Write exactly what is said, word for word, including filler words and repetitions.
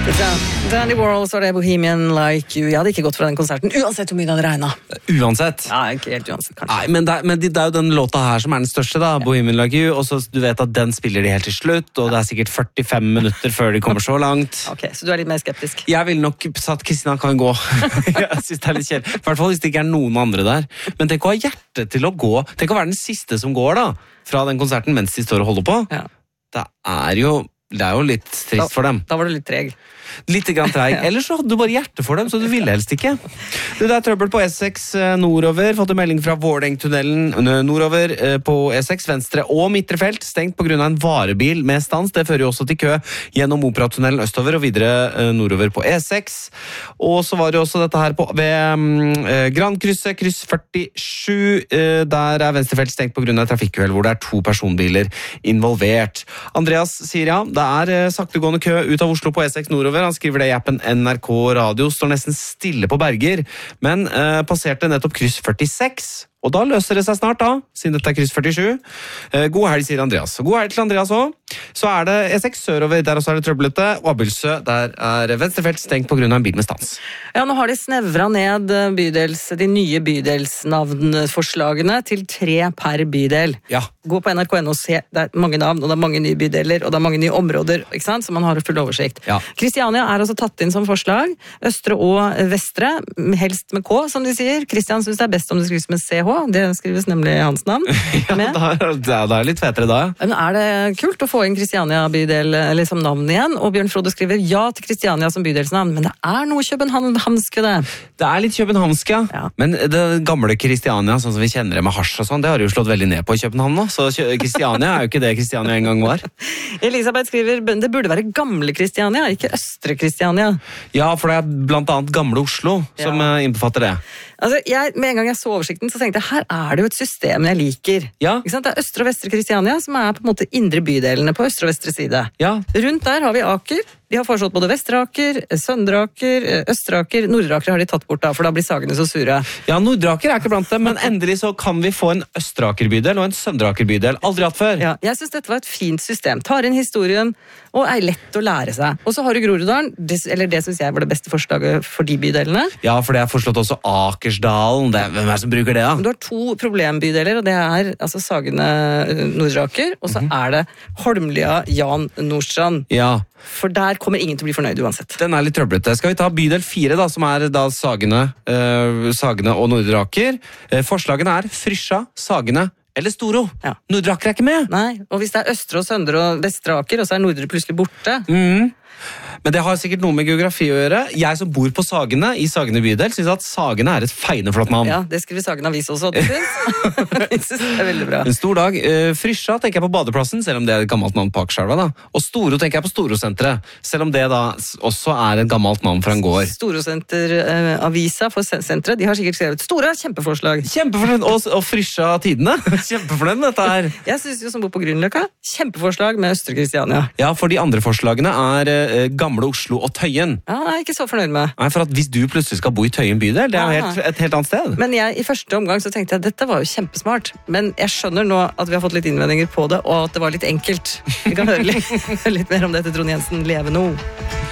Danny Warhols var det Bohemian Like You. Jeg hadde ikke gått fra den konserten, uansett hvor mye det hadde regnet. Uansett? Ja, ikke helt uansett, kanskje. Nei, men, det, men det er jo den låta her som er den største da, Bohemian Like You, og så du vet at den spiller de helt til slutt, og det er sikkert førtifem minutter før de kommer så langt. Ok, så du er litt mer skeptisk? Jeg vil nok sagt Kristina kan gå. Jeg synes det er litt kjedelig. I hvert fall hvis det ikke er noen andre der. Men tenk å ha hjerte til å gå. Tenk å være den siste som går da, fra den konserten mens de står og holder på. Ja. Det er jo Det er jo litt trist for dem. Da var du litt treg. Litt grann treig. Ellers så hadde du bare hjerte for dem, så du ville helst ikke. Det er trøbbel på E seks nordover. Fått en melding fra Vårdengtunnelen nordover på E seks, venstre og midtre felt. Stengt på grunn av en varebil med stans. Det fører jo også til kø gjennom Operatunnelen østover og videre nordover på E seks. Og så var det også dette her på, ved eh, Grandkrysset, kryss førtisju. Eh, der er venstre felt stengt på grunn av trafikkuhell, hvor det er to personbiler involvert. Andreas sier ja, det er eh, saktegående kø ut av Oslo på E seks nordover. Han skriver det i appen N R K Radio, står nesten stille på Berger, men eh, passerte nettopp kryss førtiseks, og da løser det seg snart da, siden dette er kryss førtisju. Eh, god helg, sier Andreas. God helg til Andreas også. Så er det E seks sørover, der også er det trøblete, og Abildsø, der er venstrefelt stengt på grunn av en bil med stans. Ja, nå har de snevret ned bydels, de nye bydelsnavnforslagene til tre per bydel. Ja. Gå på N R K N og se, det er mange navn, og det er mange nye bydeler, og det er mange nye områder, ikke sant? Så man har full oversikt. Ja. Kristiania er altså tatt inn som forslag, Østre og Vestre, helst med K, som de sier. Kristian synes det er best om det skrives med C H, det skrives nemlig hans navn. Ja, det er, det er litt fetere da. Men er det kult å få inn Kristiania bydel eller som navn igjen? Og Bjørn Frode skriver ja til Kristiania som bydelsnavn, men det er noe københavnsk ved det. Det er litt københavnsk, ja. Ja. Men det gamle Kristiania, sånn som vi kjenner det med hasj og sånn, det har jo slått veldig ned på i København nå, så Kristiania er jo ikke det Kristiania en gang var. Elisabeth skriver, det burde være gamle Kristiania, ikke Østre Kristiania. Ja, for det er blant annet gamle Oslo som Ja. innbefatter det. Altså, jeg, med en gang jeg så oversikten, så tenkte jeg, her er det jo et system jeg liker. Ja. Ikke sant? Det er Østre og Vestre Kristiania, som er på en måte indre bydelene på Østre og Vestre side. Ja. Rundt der har vi Aker. De har foreslått både Vestre Aker, Søndre Aker, Østre Aker, Nordre Aker har de tatt bort da, for da blir sagene så sure. Ja, Nordre Aker er ikke blant dem, men endelig så kan vi få en Østre Aker-bydel og en Søndre Aker-bydel. Aldri hatt før. Ja, jeg synes dette var et fint system. Tar inn historien, og er lett å lære seg. Og så har du Groruddalen, det, eller det synes jeg var det beste forslaget for de bydelene. Ja, for det er foreslått også Akersdalen. Det er, hvem er det som bruker det, da? Du har to problembydeler, og det er altså Sagene Nordre Aker, og så mm-hmm. er det Holmlia Jan Nordstrand. Ja. For der kommer ingen til å bli fornøyd uansett. Den er litt trøblete. Skal vi ta bydel fire, da, som er da Sagene, uh, Sagene og Nordre Aker. Uh, forslagene er Frysja, Sagene eller Storo. Ja. Nordre Aker er ikke med. Nei, og hvis det er Østre og Søndre og Vestre Aker, og så er Nordre plutselig borte. Mhm. Men det har sikkert noe med geografi å gjøre. Jeg som bor på Sagene i Sagene bydel synes at Sagene er et feineflott navn. Ja, det skriver Sagene Avis også. Jeg synes det er veldig bra. En stor dag. Uh, Frysja tenker jeg på Badeplassen, selv om det er et gammelt navn på Akerselva, da. Og Storo tenker jeg på Storosenteret, selv om det da også er et gammelt navn fra en gård. Storosenter-avisa uh, for senteret, de har sikkert skrevet store kjempeforslag. Kjempefornøyd, og, og Frysja Tidene. Kjempefornøyd med dette her. Jeg synes jo som bor på Grünerløkka, kjempeforslag med Østre Kristiania. Ja, for de andre forslagene er uh, Gamle Oslo og Tøyen. Ja, jeg er ikke så fornøyd med. Nei, for at hvis du plutselig skal bo i Tøyen bydel, det er jo helt, et helt annet sted. Men jeg, i første omgang så tenkte jeg at dette var jo kjempesmart. Men jeg skjønner nå at vi har fått litt innvendinger på det, og at det var litt enkelt. Vi kan høre litt, litt mer om dette, Trond Jensen. Leve nå.